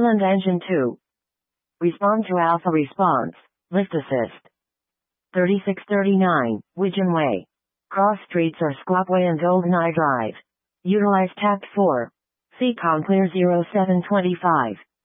Island Engine 2. Respond to Alpha Response. Lift Assist. 3639, Widgeon Way. Cross streets are Squapway and GoldenEye Drive. Utilize Tact 4. CCOM Clear 0725.